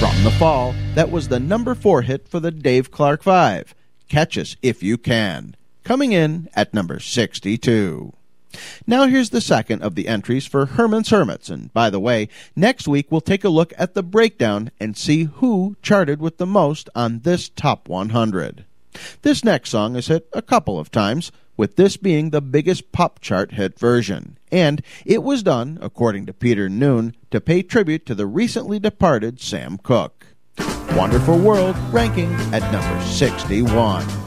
From the fall, that was the number 4 hit for the Dave Clark 5, Catch Us If You Can, coming in at number 62. Now here's the second of the entries for Herman's Hermits, and by the way, next week we'll take a look at the breakdown and see who charted with the most on this Top 100. This next song is hit a couple of times, with this being the biggest pop chart hit version, and it was done, according to Peter Noone, to pay tribute to the recently departed Sam Cooke. Wonderful World ranking at number 61.